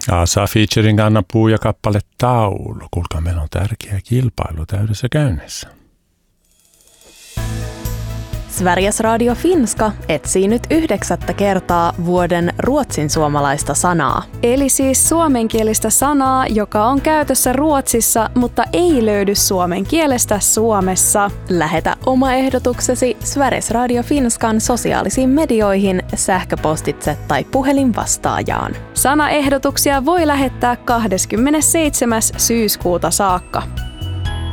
Asa featuring Anna Puu ja kappale Taulu. Kuulkaa, meillä on tärkeä kilpailu täydessä käynnissä. Sveriges Radio Finska etsii nyt 9. kertaa vuoden ruotsinsuomalaista sanaa. Eli siis suomenkielistä sanaa, joka on käytössä Ruotsissa, mutta ei löydy suomen kielestä Suomessa. Lähetä oma ehdotuksesi Sveriges Radio Finskan sosiaalisiin medioihin, sähköpostitse tai puhelinvastaajaan. Sanaehdotuksia voi lähettää 27. syyskuuta saakka.